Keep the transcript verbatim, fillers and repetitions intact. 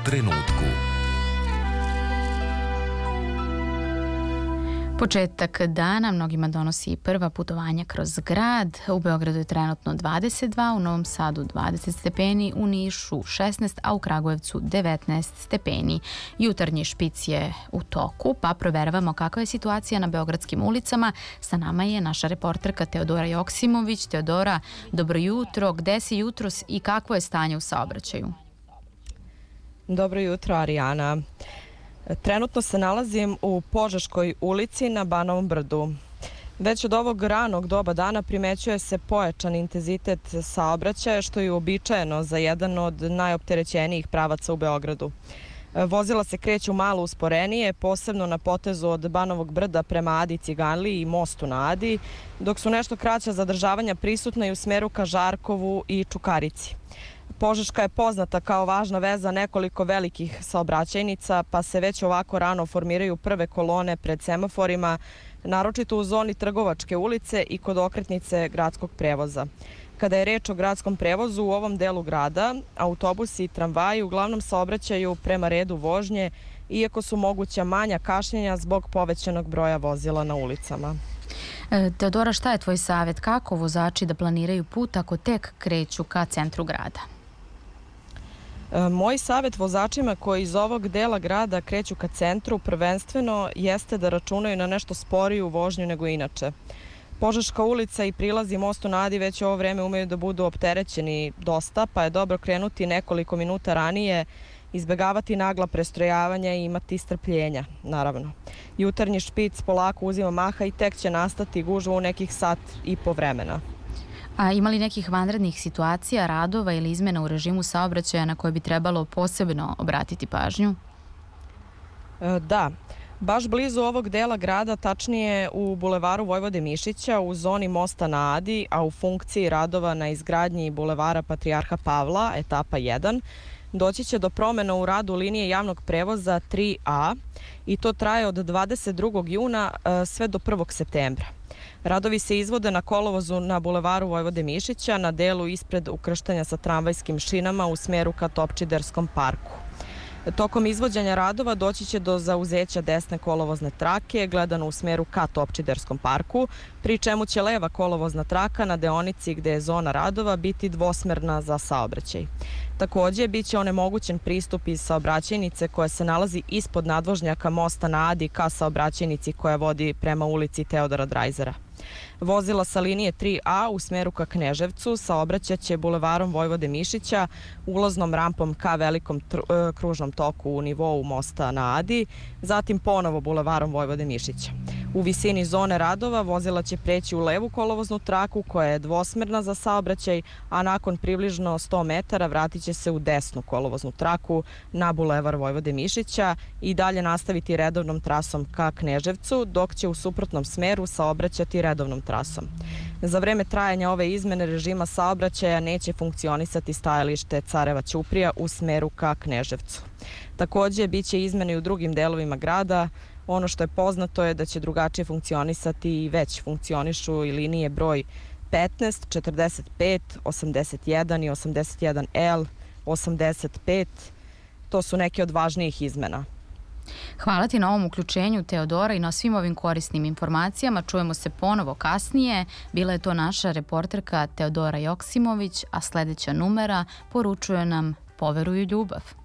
trenutku. Početak dana mnogima donosi prva putovanja kroz grad. U Beogradu je trenutno dvadeset dva, u Novom Sadu dvadeset stepeni, u Nišu šesnaest, a u Kragujevcu devetnaest stepeni. Jutarnji špic je u toku, pa proveravamo kakva je situacija na beogradskim ulicama. Sa nama je naša reporterka Teodora Joksimović. Teodora, dobro jutro. Gde si jutros i kakvo je stanje u saobraćaju? Dobro jutro, Arijana. Trenutno se nalazim u Požeškoj ulici na Banovom brdu. Već od ovog ranog doba dana primećuje se pojačan intenzitet saobraćaja, što je uobičajeno za jedan od najopterećenijih pravaca u Beogradu. Vozila se kreću malo usporenije, posebno na potezu od Banovog brda prema Adi Ciganliji i mostu na Adi, dok su nešto kraća zadržavanja prisutna i u smeru ka Žarkovu i Čukarici. Požeška je poznata kao važna veza nekoliko velikih saobraćajnica, pa se već ovako rano formiraju prve kolone pred semaforima, naročito u zoni Trgovačke ulice i kod okretnice gradskog prevoza. Kada je reč o gradskom prevozu u ovom delu grada, autobusi i tramvaji uglavnom saobraćaju prema redu vožnje, iako su moguća manja kašnjenja zbog povećanog broja vozila na ulicama. Teodora, šta je tvoj savjet? Kako vozači da planiraju put ako tek kreću ka centru grada? Moj savjet vozačima koji iz ovog dela grada kreću ka centru prvenstveno jeste da računaju na nešto sporiju vožnju nego inače. Požeška ulica i prilazi mostu na Adi već ovo vreme umeju da budu opterećeni dosta, pa je dobro krenuti nekoliko minuta ranije, izbegavati nagla prestrojavanja i imati strpljenja, naravno. Jutarnji špic polako uzima maha i tek će nastati gužva u nekih sat i po vremena. A ima li nekih vanrednih situacija, radova ili izmena u režimu saobraćaja na koje bi trebalo posebno obratiti pažnju? E, da. Baš blizu ovog dela grada, tačnije u bulevaru Vojvode Mišića, u zoni mosta na Adi, a u funkciji radova na izgradnji bulevara Patrijarha Pavla, etapa jedan, doći će do promjena u radu linije javnog prevoza tri A i to traje od dvadeset drugog juna sve do prvog septembra. Radovi se izvode na kolovozu na bulevaru Vojvode Mišića, na delu ispred ukrštanja sa tramvajskim šinama u smeru ka Topčiderskom parku. Tokom izvođenja radova doći će do zauzeća desne kolovozne trake, gledano u smeru ka Topčiderskom parku, pri čemu će leva kolovozna traka na deonici gde je zona radova biti dvosmerna za saobraćaj. Također, bit će onemogućen pristup iz saobraćajnice koja se nalazi ispod nadvožnjaka mosta na Adi ka saobraćajnici koja vodi prema ulici Teodora Drajzera. Vozila sa linije tri A u smeru ka Kneževcu saobraćaće bulevarom Vojvode Mišića, ulaznom rampom ka velikom kružnom toku u nivou mosta na Adi, zatim ponovo bulevarom Vojvode Mišića. U visini zone radova vozila će preći u levu kolovoznu traku koja je dvosmerna za saobraćaj, a nakon približno sto metara vratit će se u desnu kolovoznu traku na bulevar Vojvode Mišića i dalje nastaviti redovnom trasom ka Kneževcu, dok će u suprotnom smeru saobraćati redovnom trasom. Za vreme trajanja ove izmene režima saobraćaja neće funkcionisati stajalište Careva Ćuprija u smeru ka Kneževcu. Također, bit će izmene i u drugim delovima grada. Ono što je poznato je da će drugačije funkcionisati i već funkcionišu i linije broj petnaest, četrdeset pet, osamdeset jedan i osamdeset jedan L, osamdeset pet. To su neke od važnijih izmena. Hvala ti na ovom uključenju, Teodora, i na svim ovim korisnim informacijama. Čujemo se ponovo kasnije. Bila je to naša reporterka Teodora Joksimović, a sljedeća numera poručuje nam: poveruju ljubav.